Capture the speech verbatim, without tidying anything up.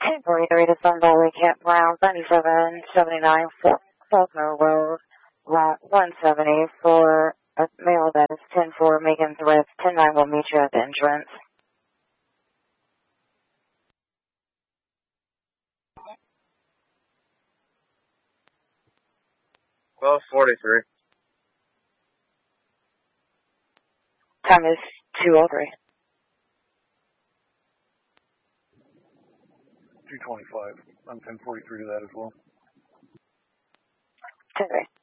ten forty-three to Sun Valley Camp Ground, ninety-seven seventy-nine Faulkner Road, lot one seventy for a mail that is ten four Megan Thrift. ten nine will meet you at the entrance. twelve forty-three. Time is two oh three. two twenty-five. I'm ten forty-three to that as well. ten three.